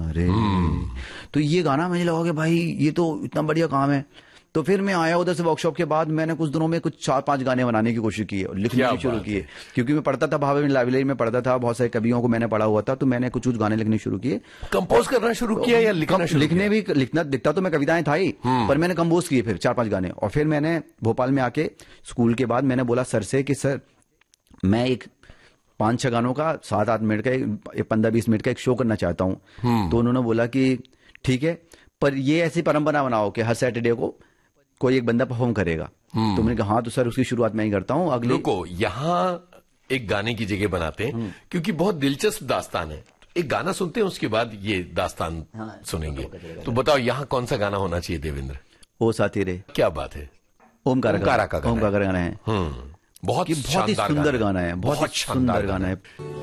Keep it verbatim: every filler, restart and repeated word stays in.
अरे तो ये गाना मुझे लगा कि भाई ये तो इतना बढ़िया काम है। तो फिर मैं आया उधर से वर्कशॉप के बाद, मैंने कुछ दिनों में कुछ चार पांच गाने बनाने की कोशिश की है और लिखने की शुरू किए, क्योंकि मैं पढ़ता था भावे में, लाइब्रेरी में पढ़ता था, बहुत सारे कवियों को मैंने पढ़ा हुआ था, तो मैंने कुछ कुछ गाने लिखने शुरू किए। कंपोज करना शुरू किया या लिखना शुरू लिखने भी लिखना लिखता तो मैं कविताएं था ही, पर मैंने कंपोज किए फिर चार पांच गाने। और फिर मैंने भोपाल में आके स्कूल के बाद मैंने बोला सर से कि सर मैं एक पांच छह गानों का सात आठ मिनट का पंद्रह बीस मिनट का एक शो करना चाहता हूँ। तो उन्होंने बोला कि ठीक है, पर ये ऐसी परंपरा बनाओ कि हर सैटरडे को कोई एक बंदा परफॉर्म करेगा। तो मैंने कहा हाँ तो सर उसकी शुरुआत मैं ही करता हूँ। अगले रुको, यहाँ एक गाने की जगह बनाते हैं क्योंकि बहुत दिलचस्प दास्तान है। एक गाना सुनते हैं, उसके बाद ये दास्तान हाँ, सुनेंगे। तो बताओ यहाँ कौन सा गाना होना चाहिए देवेंद्र? ओ साथी रे। क्या बात है, ओमकार का गाना गाना है। बहुत बहुत ही सुंदर गाना है, बहुत सुंदर गाना है।